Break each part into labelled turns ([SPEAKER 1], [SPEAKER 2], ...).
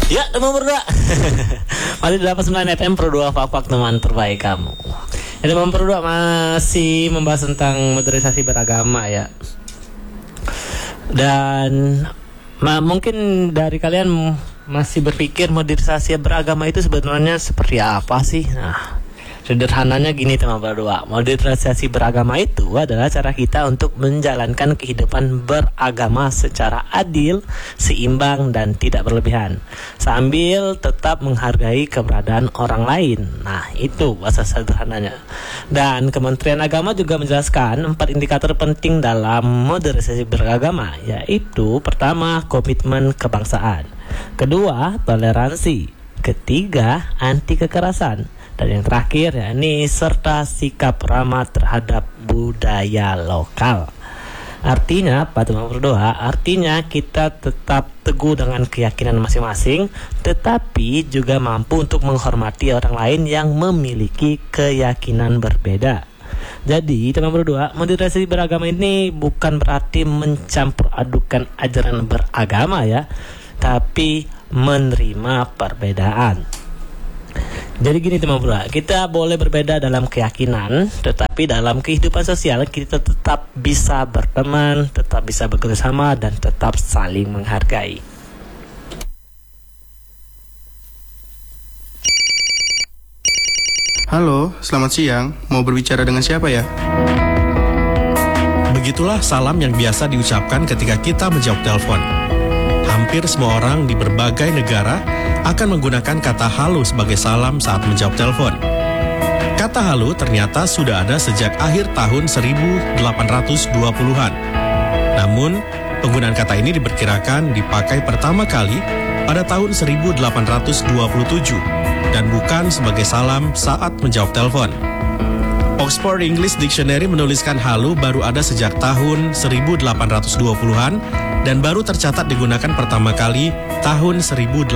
[SPEAKER 1] Ya, nomor berdua. Masih 89 FM Pro 2 Fak teman terbaik kamu. Jadi nomor berdua masih membahas tentang modernisasi beragama ya. Dan mungkin dari kalian masih berpikir modernisasi beragama itu sebenarnya seperti apa sih? Nah, sederhananya gini teman berdua, modernisasi beragama itu adalah cara kita untuk menjalankan kehidupan beragama secara adil, seimbang dan tidak berlebihan, sambil tetap menghargai keberadaan orang lain. Nah, itu bahasa sederhananya. Dan Kementerian Agama juga menjelaskan 4 indikator penting dalam modernisasi beragama, yaitu pertama, komitmen kebangsaan, kedua, toleransi, ketiga, anti kekerasan, dan yang terakhir yakni serta sikap ramah terhadap budaya lokal. Artinya, Pak teman berdoa, artinya kita tetap teguh dengan keyakinan masing-masing, tetapi juga mampu untuk menghormati orang lain yang memiliki keyakinan berbeda. Jadi, teman berdoa, modernisasi beragama ini bukan berarti mencampur adukan ajaran beragama ya, tapi menerima perbedaan. Jadi gini teman bro, kita boleh berbeda dalam keyakinan, tetapi dalam kehidupan sosial kita tetap bisa berteman, tetap bisa bekerjasama, dan tetap saling menghargai.
[SPEAKER 2] Halo, selamat siang. Mau berbicara dengan siapa ya?
[SPEAKER 3] Begitulah salam yang biasa diucapkan ketika kita menjawab telepon. Hampir semua orang di berbagai negara akan menggunakan kata halo sebagai salam saat menjawab telepon. Kata halo ternyata sudah ada sejak akhir tahun 1820-an. Namun, penggunaan kata ini diperkirakan dipakai pertama kali pada tahun 1827 dan bukan sebagai salam saat menjawab telepon. Oxford English Dictionary menuliskan halo baru ada sejak tahun 1820-an dan baru tercatat digunakan pertama kali tahun 1827.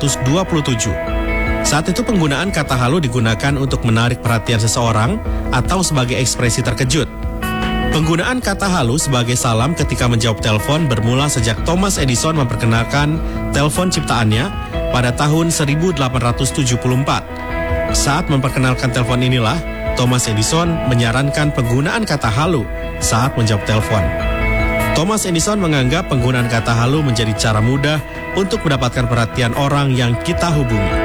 [SPEAKER 3] Saat itu penggunaan kata halo digunakan untuk menarik perhatian seseorang atau sebagai ekspresi terkejut. Penggunaan kata halo sebagai salam ketika menjawab telepon bermula sejak Thomas Edison memperkenalkan telepon ciptaannya pada tahun 1874. Saat memperkenalkan telepon inilah, Thomas Edison menyarankan penggunaan kata halo saat menjawab telepon. Thomas Edison menganggap penggunaan kata halo menjadi cara mudah untuk mendapatkan perhatian orang yang kita hubungi.